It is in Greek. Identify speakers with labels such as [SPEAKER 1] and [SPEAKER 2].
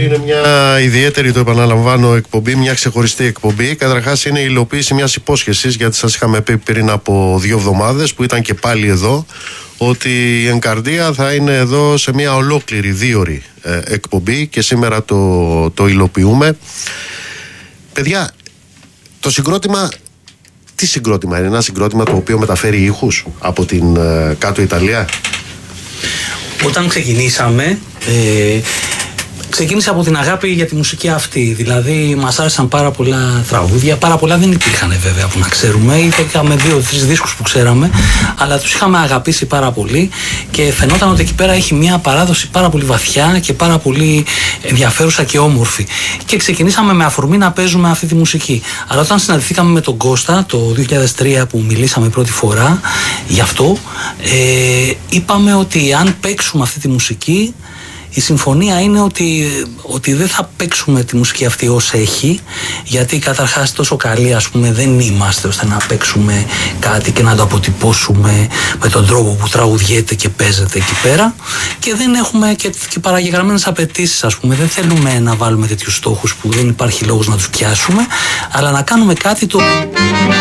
[SPEAKER 1] είναι μια ιδιαίτερη, το επαναλαμβάνω, εκπομπή, μια ξεχωριστή εκπομπή. Καταρχάς είναι η υλοποίηση μιας υπόσχεσης, γιατί σας είχαμε πει πριν από 2 εβδομάδες που ήταν και πάλι εδώ, ότι η Ενκαρδία θα είναι εδώ σε μια ολόκληρη 2ωρη εκπομπή και σήμερα το υλοποιούμε. Παιδιά, το συγκρότημα, τι συγκρότημα είναι? Ένα συγκρότημα το οποίο μεταφέρει ήχους από την κάτω Ιταλία.
[SPEAKER 2] Όταν ξεκινήσαμε, ξεκίνησε από την αγάπη για τη μουσική αυτή. Δηλαδή, μας άρεσαν πάρα πολλά τραγούδια. Πάρα πολλά δεν υπήρχαν βέβαια που να ξέρουμε. Είχαμε 2-3 δίσκους που ξέραμε, αλλά τους είχαμε αγαπήσει πάρα πολύ και φαινόταν ότι εκεί πέρα έχει μια παράδοση πάρα πολύ βαθιά και πάρα πολύ ενδιαφέρουσα και όμορφη. Και ξεκινήσαμε με αφορμή να παίζουμε αυτή τη μουσική. Αλλά όταν συναντηθήκαμε με τον Κώστα το 2003 που μιλήσαμε πρώτη φορά γι' αυτό, είπαμε ότι αν παίξουμε αυτή τη μουσική, η συμφωνία είναι ότι δεν θα παίξουμε τη μουσική αυτή ως έχει, γιατί καταρχάς τόσο καλοί ας πούμε δεν είμαστε ώστε να παίξουμε κάτι και να το αποτυπώσουμε με τον τρόπο που τραγουδιέται και παίζεται εκεί πέρα, και δεν έχουμε και παραγεγραμμένες απαιτήσεις ας πούμε. Δεν θέλουμε να βάλουμε τέτοιους στόχους που δεν υπάρχει λόγος να τους πιάσουμε, αλλά να κάνουμε κάτι το